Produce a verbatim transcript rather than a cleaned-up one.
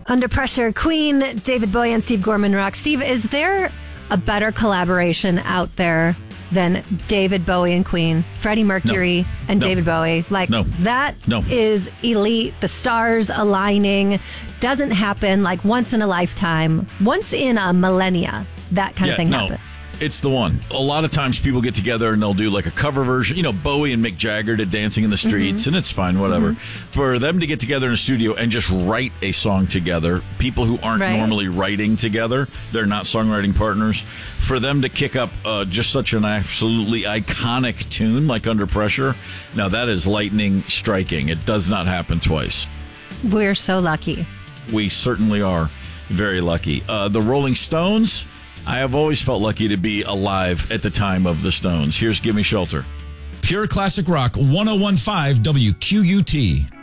Under Pressure, Queen, David Bowie and Steve Gorman Rock. Steve, is there a better collaboration out there than David Bowie and Queen, Freddie Mercury no. and no. David Bowie? Like, no. that no. is elite. The stars aligning doesn't happen like once in a lifetime, once in a millennia. That kind yeah, of thing no. happens. It's the one. A lot of times people get together and they'll do like a cover version. You know, Bowie and Mick Jagger did Dancing in the Streets, mm-hmm. and it's fine, whatever. Mm-hmm. For them to get together in a studio and just write a song together, people who aren't right. normally writing together, they're not songwriting partners, for them to kick up uh, just such an absolutely iconic tune like Under Pressure, now that is lightning striking. It does not happen twice. We're so lucky. We certainly are very lucky. Uh, the Rolling Stones... I have always felt lucky to be alive at the time of the Stones. Here's Gimme Shelter. Pure Classic Rock, one oh one point five W Q U T.